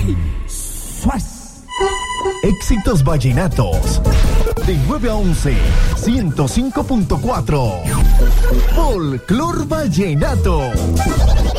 ¡Suas! Éxitos vallenatos. De 9 a 11, 105.4. Folclor Vallenato.